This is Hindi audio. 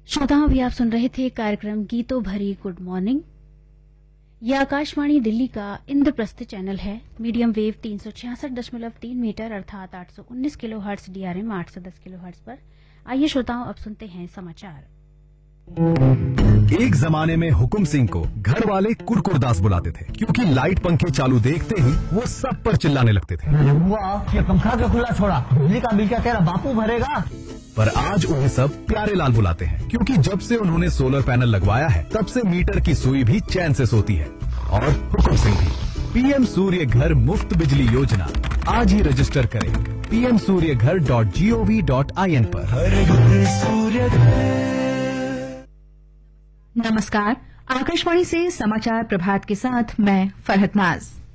श्रोताओं, अभी आप सुन रहे थे कार्यक्रम गीतों भरी गुड मॉर्निंग। यह आकाशवाणी दिल्ली का इंद्रप्रस्थ चैनल है। मीडियम वेव 366.3 मीटर अर्थात 819 किलोहर्ट्ज, डीआरएम 810 किलोहर्ट्ज पर। आइए श्रोताओं, अब सुनते हैं समाचार। एक जमाने में हुकुम सिंह को घर वाले कुरकुरदास बुलाते थे, क्योंकि लाइट पंखे चालू देखते ही वो सब पर चिल्लाने लगते थे। ये पंखा क्यों खुला छोड़ा? बिजली का बिल क्या तेरा बापू भरेगा? पर आज उन्हें सब प्यारे लाल बुलाते हैं, क्योंकि जब से उन्होंने सोलर पैनल लगवाया है तब से मीटर की सुई भी चैन से सोती है। और हुकुम सिंह भी। पीएम सूर्य घर मुफ्त बिजली योजना आज ही रजिस्टर करें pmsuryaghar.gov.in पर। नमस्कार, आकाशवाणी से समाचार प्रभात के साथ मैं फरहत नाज।